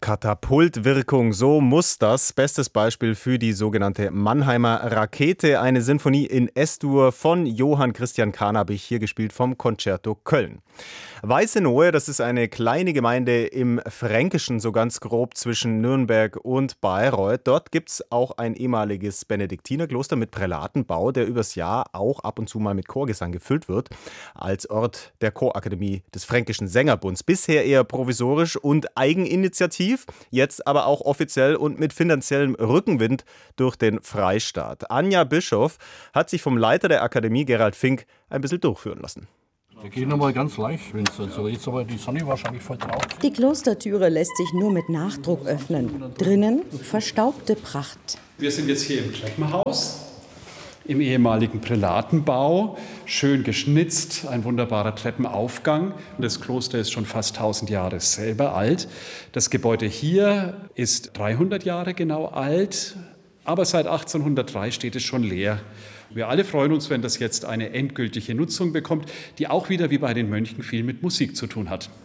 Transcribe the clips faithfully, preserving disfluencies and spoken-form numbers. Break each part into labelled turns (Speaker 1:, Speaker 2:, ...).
Speaker 1: Katapultwirkung, so muss das. Bestes Beispiel für die sogenannte Mannheimer Rakete, eine Sinfonie in S-Dur von Johann Christian Carnabich, hier gespielt vom Concerto Köln. Weißenohe, das ist eine kleine Gemeinde im Fränkischen, so ganz grob zwischen Nürnberg und Bayreuth. Dort gibt es auch ein ehemaliges Benediktinerkloster mit Prälatenbau, der übers Jahr auch ab und zu mal mit Chorgesang gefüllt wird, als Ort der Chorakademie des Fränkischen Sängerbunds. Bisher eher provisorisch und Eigeninitiativ, jetzt aber auch offiziell und mit finanziellem Rückenwind durch den Freistaat. Anja Bischof hat sich vom Leiter der Akademie, Gerald Fink, ein bisschen durchführen lassen.
Speaker 2: Wir gehen nochmal ganz leicht, wenn es so jetzt aber die Sonne wahrscheinlich voll drauf.
Speaker 3: Die Klostertüre lässt sich nur mit Nachdruck öffnen. Drinnen verstaubte Pracht.
Speaker 4: Wir sind jetzt hier im Treppenhaus, im ehemaligen Prälatenbau, schön geschnitzt, ein wunderbarer Treppenaufgang. Das Kloster ist schon fast tausend Jahre selber alt. Das Gebäude hier ist dreihundert Jahre genau alt, aber seit achtzehnhundertdrei steht es schon leer. Wir alle freuen uns, wenn das jetzt eine endgültige Nutzung bekommt, die auch wieder wie bei den Mönchen viel mit Musik zu tun hat.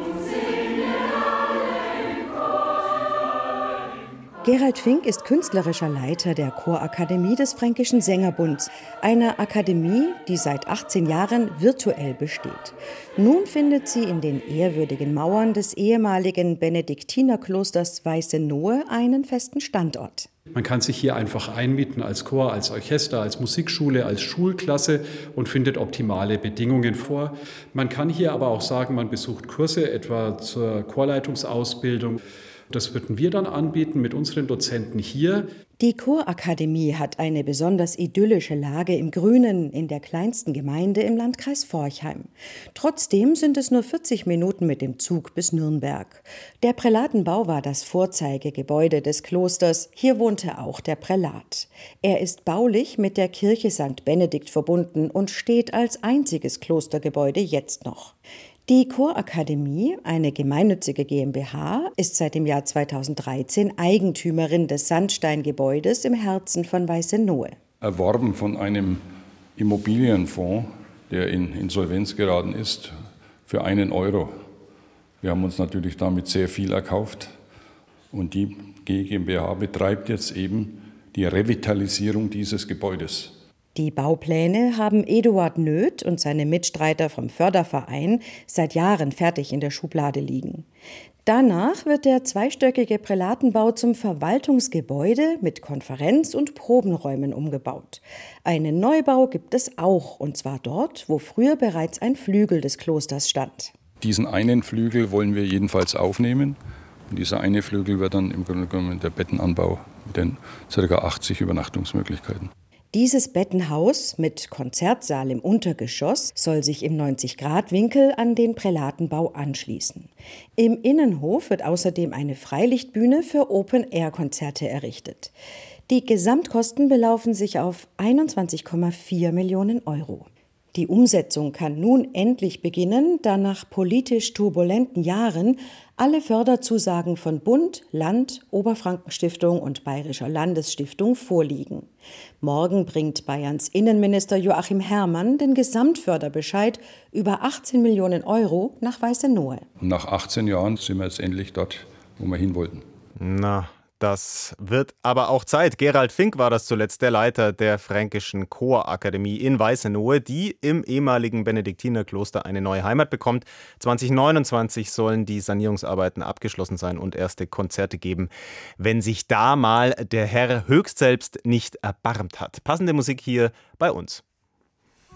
Speaker 3: Gerald Fink ist künstlerischer Leiter der Chorakademie des Fränkischen Sängerbunds, einer Akademie, die seit achtzehn Jahren virtuell besteht. Nun findet sie in den ehrwürdigen Mauern des ehemaligen Benediktinerklosters Weißenohe einen festen Standort.
Speaker 4: Man kann sich hier einfach einmieten als Chor, als Orchester, als Musikschule, als Schulklasse und findet optimale Bedingungen vor. Man kann hier aber auch sagen, man besucht Kurse, etwa zur Chorleitungsausbildung. Das würden wir dann anbieten mit unseren Dozenten hier.
Speaker 3: Die Chorakademie hat eine besonders idyllische Lage im Grünen, in der kleinsten Gemeinde im Landkreis Forchheim. Trotzdem sind es nur vierzig Minuten mit dem Zug bis Nürnberg. Der Prälatenbau war das Vorzeigegebäude des Klosters. Hier wohnte auch der Prälat. Er ist baulich mit der Kirche Sankt Benedikt verbunden und steht als einziges Klostergebäude jetzt noch. Die Chorakademie, eine gemeinnützige GmbH, ist seit dem Jahr zweitausenddreizehn Eigentümerin des Sandsteingebäudes im Herzen von Weißenohe.
Speaker 5: Erworben von einem Immobilienfonds, der in Insolvenz geraten ist, für einen Euro. Wir haben uns natürlich damit sehr viel erkauft und die GmbH betreibt jetzt eben die Revitalisierung dieses Gebäudes.
Speaker 3: Die Baupläne haben Eduard Nöth und seine Mitstreiter vom Förderverein seit Jahren fertig in der Schublade liegen. Danach wird der zweistöckige Prälatenbau zum Verwaltungsgebäude mit Konferenz- und Probenräumen umgebaut. Einen Neubau gibt es auch, und zwar dort, wo früher bereits ein Flügel des Klosters stand.
Speaker 5: Diesen einen Flügel wollen wir jedenfalls aufnehmen. Und dieser eine Flügel wird dann im Grunde genommen der Bettenanbau mit den ca. achtzig Übernachtungsmöglichkeiten.
Speaker 3: Dieses Bettenhaus mit Konzertsaal im Untergeschoss soll sich im neunzig-Grad-Winkel an den Prälatenbau anschließen. Im Innenhof wird außerdem eine Freilichtbühne für Open-Air-Konzerte errichtet. Die Gesamtkosten belaufen sich auf einundzwanzig Komma vier Millionen Euro. Die Umsetzung kann nun endlich beginnen, da nach politisch turbulenten Jahren alle Förderzusagen von Bund, Land, Oberfrankenstiftung und Bayerischer Landesstiftung vorliegen. Morgen bringt Bayerns Innenminister Joachim Herrmann den Gesamtförderbescheid über achtzehn Millionen Euro nach Weißenohe.
Speaker 5: Nach achtzehn Jahren sind wir jetzt endlich dort, wo wir hin wollten.
Speaker 1: Na, das wird aber auch Zeit. Gerald Fink war das zuletzt, der Leiter der Fränkischen Chorakademie in Weißenohe, die im ehemaligen Benediktinerkloster eine neue Heimat bekommt. zwanzig neunundzwanzig sollen die Sanierungsarbeiten abgeschlossen sein und erste Konzerte geben, wenn sich da mal der Herr höchst selbst nicht erbarmt hat. Passende Musik hier bei uns.